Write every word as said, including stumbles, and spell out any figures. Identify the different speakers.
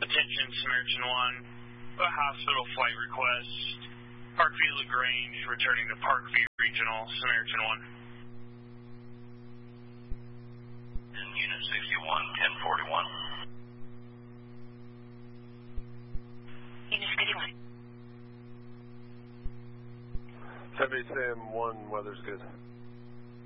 Speaker 1: Attention, Samaritan one. A hospital flight request. Parkview LaGrange, returning to Parkview Regional, Samaritan one.
Speaker 2: And Unit sixty-one, ten forty-one.
Speaker 3: Unit sixty-one.
Speaker 4: seventy Sam one, weather's good.